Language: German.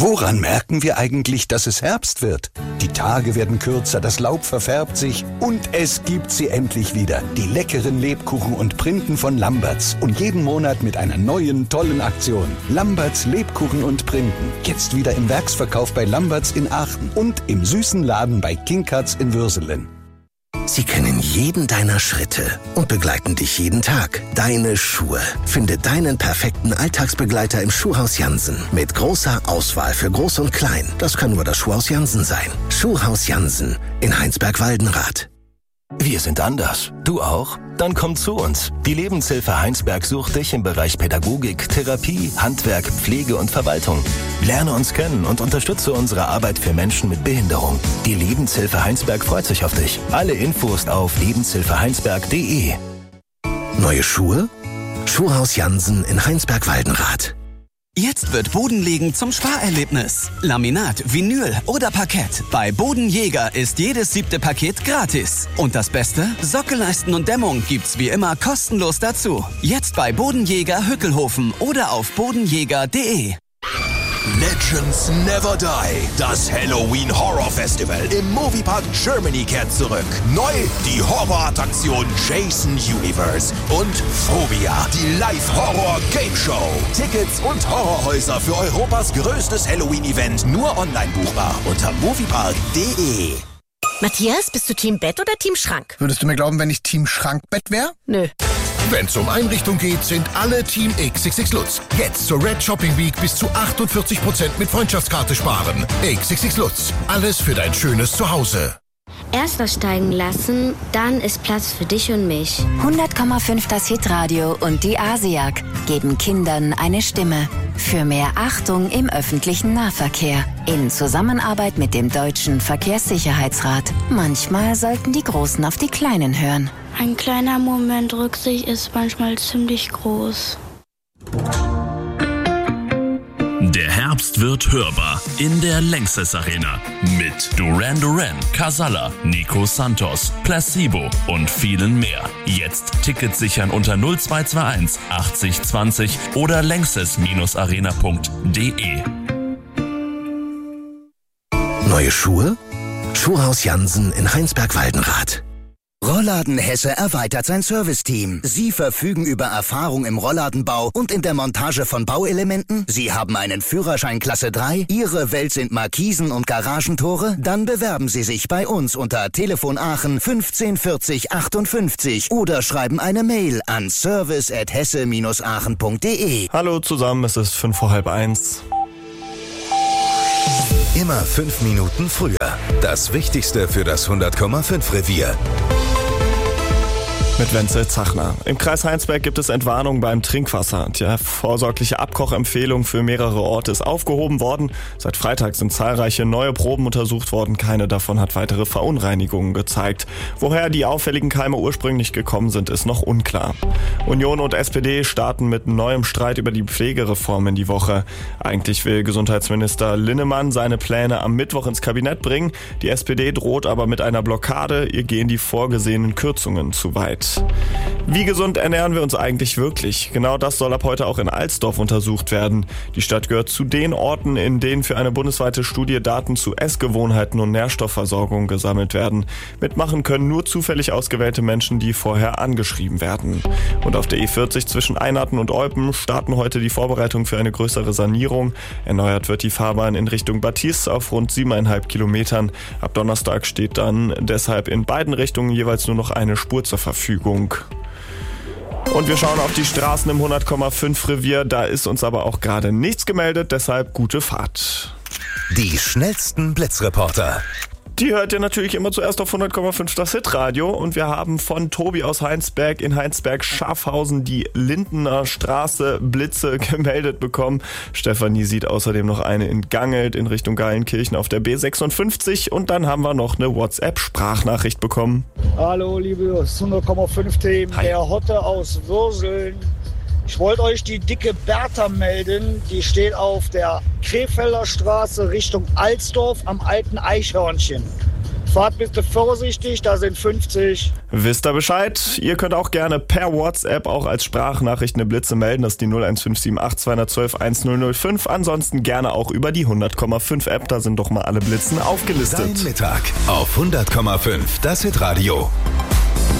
Woran merken wir eigentlich, dass es Herbst wird? Die Tage werden kürzer, das Laub verfärbt sich und es gibt sie endlich wieder. Die leckeren Lebkuchen und Printen von Lamberts. Und jeden Monat mit einer neuen, tollen Aktion. Lamberts Lebkuchen und Printen. Jetzt wieder im Werksverkauf bei Lamberts in Aachen und im süßen Laden bei King Cuts in Würselen. Sie kennen jeden deiner Schritte und begleiten dich jeden Tag. Deine Schuhe. Finde deinen perfekten Alltagsbegleiter im Schuhhaus Jansen. Mit großer Auswahl für Groß und Klein. Das kann nur das Schuhhaus Jansen sein. Schuhhaus Jansen in Heinsberg-Waldenrath. Wir sind anders. Du auch? Dann komm zu uns. Die Lebenshilfe Heinsberg sucht dich im Bereich Pädagogik, Therapie, Handwerk, Pflege und Verwaltung. Lerne uns kennen und unterstütze unsere Arbeit für Menschen mit Behinderung. Die Lebenshilfe Heinsberg freut sich auf dich. Alle Infos auf lebenshilfeheinsberg.de. Neue Schuhe? Schuhhaus Jansen in Heinsberg-Waldenrath. Jetzt wird Bodenlegen zum Sparerlebnis. Laminat, Vinyl oder Parkett. Bei Bodenjäger ist jedes 7. Paket gratis. Und das Beste? Sockelleisten und Dämmung gibt's wie immer kostenlos dazu. Jetzt bei Bodenjäger Hückelhofen oder auf bodenjäger.de. Legends Never Die. Das Halloween Horror Festival im Moviepark Germany kehrt zurück. Neu die Horrorattraktion Jason Universe und Phobia, die Live-Horror-Game-Show. Tickets und Horrorhäuser für Europas größtes Halloween-Event nur online buchbar unter moviepark.de. Matthias, bist du Team Bett oder Team Schrank? Würdest du mir glauben, wenn ich Team Schrankbett wäre? Nö. Wenn es um Einrichtung geht, sind alle Team XXX Lutz. Jetzt zur Red Shopping Week bis zu 48% mit Freundschaftskarte sparen. XXX Lutz. Alles für dein schönes Zuhause. Erst aussteigen lassen, dann ist Platz für dich und mich. 100,5 das Hitradio und die ASIAG geben Kindern eine Stimme. Für mehr Achtung im öffentlichen Nahverkehr. In Zusammenarbeit mit dem Deutschen Verkehrssicherheitsrat. Manchmal sollten die Großen auf die Kleinen hören. Ein kleiner Moment Rücksicht ist manchmal ziemlich groß. Der Herbst wird hörbar in der Lanxess Arena mit Duran Duran, Casalla, Nico Santos, Placebo und vielen mehr. Jetzt Tickets sichern unter 0221 80 20 oder lanxess-arena.de. Neue Schuhe? Schuhhaus Jansen in Heinsberg-Waldenrath. Rollladen Hesse erweitert sein Serviceteam. Sie verfügen über Erfahrung im Rollladenbau und in der Montage von Bauelementen. Sie haben einen Führerschein Klasse 3. Ihre Welt sind Markisen und Garagentore. Dann bewerben Sie sich bei uns unter Telefon Aachen 15 40 58 oder schreiben eine Mail an service@hesse-aachen.de. Hallo zusammen, es ist 1:05. Immer 5 Minuten früher. Das Wichtigste für das 100,5 Revier. Mit Wenzel Zachner. Im Kreis Heinsberg gibt es Entwarnung beim Trinkwasser. Die vorsorgliche Abkochempfehlung für mehrere Orte ist aufgehoben worden. Seit Freitag sind zahlreiche neue Proben untersucht worden. Keine davon hat weitere Verunreinigungen gezeigt. Woher die auffälligen Keime ursprünglich gekommen sind, ist noch unklar. Union und SPD starten mit neuem Streit über die Pflegereform in die Woche. Eigentlich will Gesundheitsminister Linnemann seine Pläne am Mittwoch ins Kabinett bringen. Die SPD droht aber mit einer Blockade. Ihr gehen die vorgesehenen Kürzungen zu weit. Wie gesund ernähren wir uns eigentlich wirklich? Genau das soll ab heute auch in Alsdorf untersucht werden. Die Stadt gehört zu den Orten, in denen für eine bundesweite Studie Daten zu Essgewohnheiten und Nährstoffversorgung gesammelt werden. Mitmachen können nur zufällig ausgewählte Menschen, die vorher angeschrieben werden. Und auf der E40 zwischen Einarten und Eupen starten heute die Vorbereitungen für eine größere Sanierung. Erneuert wird die Fahrbahn in Richtung Battis auf rund 7,5 Kilometern. Ab Donnerstag steht dann deshalb in beiden Richtungen jeweils nur noch eine Spur zur Verfügung. Und wir schauen auf die Straßen im 100,5 Revier. Da ist uns aber auch gerade nichts gemeldet, deshalb gute Fahrt. Die schnellsten Blitzreporter. Die hört ihr natürlich immer zuerst auf 100,5 das Hitradio und wir haben von Tobi aus Heinsberg in Heinsberg-Schafhausen die Lindener Straße Blitze gemeldet bekommen. Stefanie sieht außerdem noch eine in Gangelt in Richtung Geilenkirchen auf der B56 und dann haben wir noch eine WhatsApp-Sprachnachricht bekommen. Hallo liebe 100,5 Team, der Hotte aus Würseln. Ich wollte euch die dicke Bertha melden, die steht auf der Krefelder Straße Richtung Alsdorf am alten Eichhörnchen. Fahrt bitte vorsichtig, da sind 50. Wisst ihr Bescheid? Ihr könnt auch gerne per WhatsApp auch als Sprachnachricht eine Blitze melden. Das ist die 01578 212 1005. Ansonsten gerne auch über die 100,5 App. Da sind doch mal alle Blitzen aufgelistet. Dein Mittag auf 100,5. Das Hitradio.